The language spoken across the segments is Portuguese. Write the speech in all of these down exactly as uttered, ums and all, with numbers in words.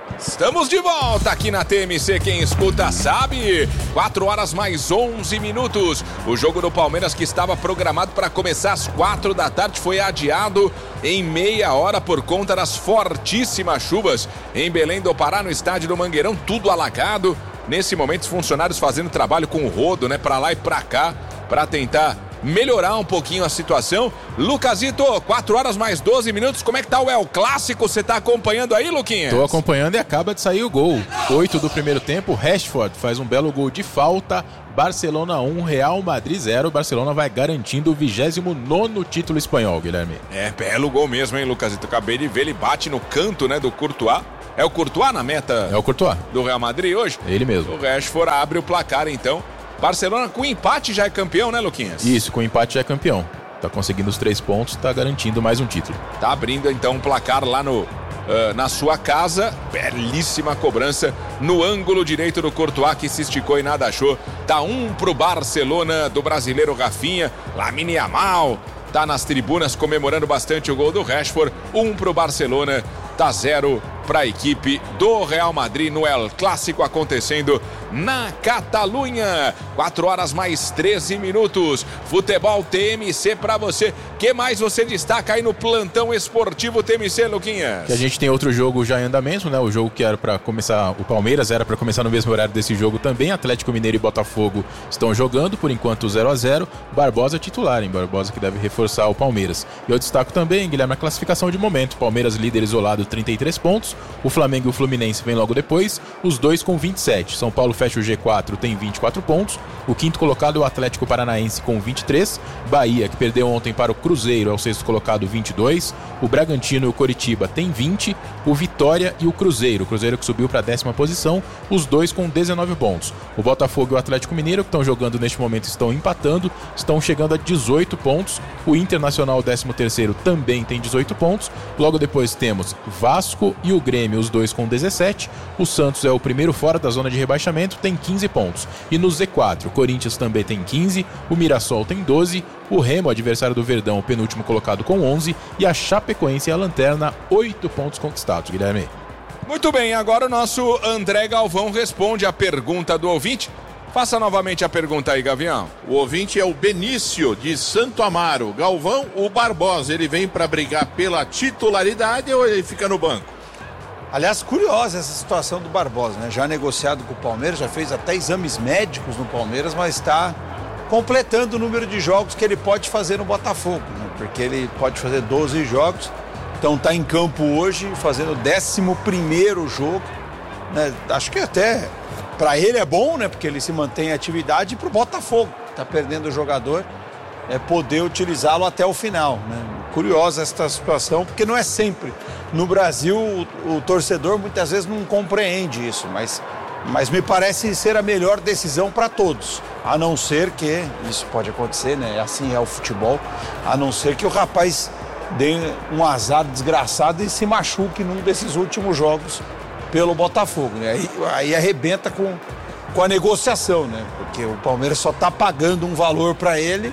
Estamos de volta aqui na T M C, quem escuta sabe. quatro horas mais onze minutos. O jogo do Palmeiras, que estava programado para começar às quatro da tarde, foi adiado em meia hora por conta das fortíssimas chuvas em Belém do Pará, no estádio do Mangueirão, tudo alagado. Nesse momento, os funcionários fazendo trabalho com rodo, né, para lá e para cá, para tentar melhorar um pouquinho a situação. Lucasito, quatro horas mais doze minutos, como é que tá o El Clássico? Você tá acompanhando aí, Luquinhas? Tô acompanhando e acaba de sair o gol. oito do primeiro tempo, Rashford faz um belo gol de falta. Barcelona um, Real Madrid zero. Barcelona vai garantindo o vigésimo nono título espanhol, Guilherme. É, belo gol mesmo, hein, Lucasito? Acabei de ver, ele bate no canto, né, do Courtois. É o Courtois na meta? É o Courtois. Do Real Madrid hoje? Ele mesmo. O Rashford abre o placar, então. Barcelona com empate já é campeão, né, Luquinhas? Isso, com empate já é campeão. Tá conseguindo os três pontos, tá garantindo mais um título. Tá abrindo então um placar lá no, uh, na sua casa. Belíssima cobrança no ângulo direito do Courtois, que se esticou e nada achou. Tá um pro Barcelona do brasileiro Rafinha. Lamine Yamal tá nas tribunas comemorando bastante o gol do Rashford. Um pro Barcelona, tá zero para a equipe do Real Madrid no El Clássico, acontecendo na Catalunha. quatro horas mais treze minutos. Futebol T M C para você. Que mais você destaca aí no plantão esportivo T M C, Luquinhas? Que a gente tem outro jogo já em andamento, né? O jogo que era para começar, o Palmeiras era para começar no mesmo horário desse jogo também. Atlético Mineiro e Botafogo estão jogando, por enquanto zero a zero. Barbosa titular, hein? Barbosa que deve reforçar o Palmeiras. E eu destaco também, Guilherme, a classificação de momento. Palmeiras líder isolado, trinta e três pontos. O Flamengo e o Fluminense vêm logo depois, os dois com vinte e sete. São Paulo fecha o G quatro, tem vinte e quatro pontos. O quinto colocado é o Atlético Paranaense com vinte e três. Bahia, que perdeu ontem para o Cruzeiro, é o sexto colocado, vinte e dois. O Bragantino e o Coritiba tem vinte. O Vitória e o Cruzeiro. O Cruzeiro que subiu para a décima posição, os dois com dezenove pontos. O Botafogo e o Atlético Mineiro, que estão jogando neste momento, estão empatando, estão chegando a dezoito pontos. O Internacional, décimo terceiro, também tem dezoito pontos. Logo depois temos Vasco e o Grêmio, os dois com dezessete. O Santos é o primeiro fora da zona de rebaixamento, tem quinze pontos. E no Z quatro, o Corinthians também tem quinze, o Mirassol tem doze, o Remo, adversário do Verdão, o penúltimo colocado com onze, e a Chapecoense é a lanterna, oito pontos conquistados, Guilherme. Muito bem, agora o nosso André Galvão responde a pergunta do ouvinte. Faça novamente a pergunta aí, Gavião. O ouvinte é o Benício, de Santo Amaro. Galvão, o Barbosa, ele vem para brigar pela titularidade ou ele fica no banco? Aliás, curiosa essa situação do Barbosa, né? Já negociado com o Palmeiras, já fez até exames médicos no Palmeiras, mas está completando o número de jogos que ele pode fazer no Botafogo, né? Porque ele pode fazer doze jogos, então está em campo hoje, fazendo o décimo primeiro jogo, né? Acho que até para ele é bom, né? Porque ele se mantém em atividade, e para o Botafogo, está perdendo o jogador, é poder utilizá-lo até o final, né? Curiosa esta situação, porque não é sempre. No Brasil, o, o torcedor muitas vezes não compreende isso, mas, mas me parece ser a melhor decisão para todos. A não ser que, isso pode acontecer, né? Assim é o futebol, a não ser que o rapaz dê um azar desgraçado e se machuque num desses últimos jogos pelo Botafogo, né? Aí, aí arrebenta com, com a negociação, né? Porque o Palmeiras só está pagando um valor para ele,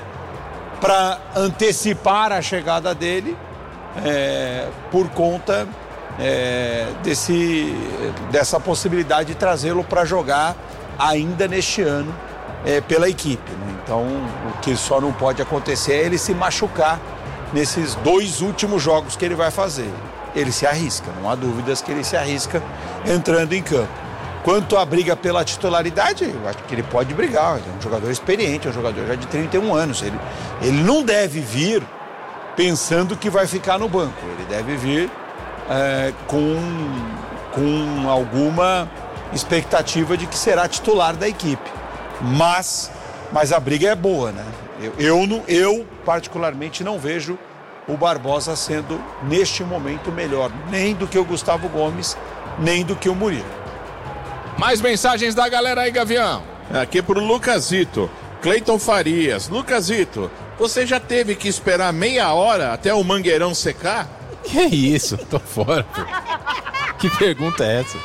para antecipar a chegada dele, é, por conta é, desse, dessa possibilidade de trazê-lo para jogar ainda neste ano é, pela equipe, né? Então, o que só não pode acontecer é ele se machucar nesses dois últimos jogos que ele vai fazer. Ele se arrisca, não há dúvidas que ele se arrisca entrando em campo. Quanto à briga pela titularidade, eu acho que ele pode brigar. Ele é um jogador experiente, é um jogador já de trinta e um anos. Ele, ele não deve vir pensando que vai ficar no banco. Ele deve vir é, com, com alguma expectativa de que será titular da equipe. Mas, mas a briga é boa, né? Eu, eu, eu, particularmente, não vejo o Barbosa sendo, neste momento, melhor. Nem do que o Gustavo Gomes, nem do que o Murilo. Mais mensagens da galera aí, Gavião. Aqui pro Lucasito. Cleiton Farias. Lucasito, você já teve que esperar meia hora até o mangueirão secar? Que isso? Tô fora, pô. Que pergunta é essa?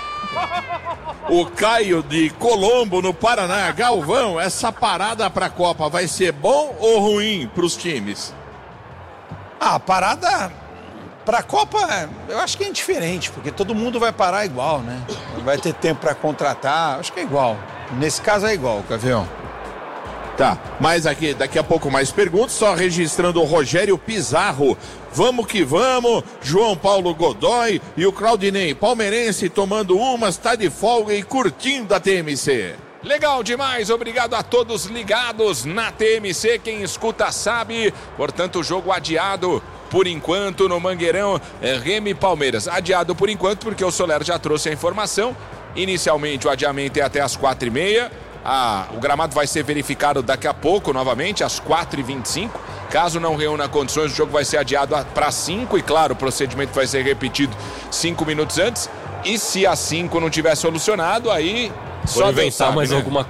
O Caio de Colombo, no Paraná. Galvão, essa parada pra Copa vai ser bom ou ruim pros times? Ah, a parada Para a Copa, eu acho que é indiferente, porque todo mundo vai parar igual, né? Vai ter tempo para contratar, acho que é igual. Nesse caso é igual, Cavião. Tá, mas aqui, daqui a pouco mais perguntas, só registrando o Rogério Pizarro. Vamos que vamos, João Paulo Godoy e o Claudinei palmeirense tomando umas, tá de folga e curtindo a T M C. Legal demais, obrigado a todos ligados na T M C, quem escuta sabe, portanto o jogo adiado por enquanto no Mangueirão, é Remo e Palmeiras, adiado por enquanto porque o Soler já trouxe a informação, inicialmente o adiamento é até as quatro e meia, ah, o gramado vai ser verificado daqui a pouco novamente, às quatro e vinte e cinco, caso não reúna condições o jogo vai ser adiado para cinco e claro, o procedimento vai ser repetido cinco minutos antes, e se às cinco não tiver solucionado, aí... Só inventar mais né? alguma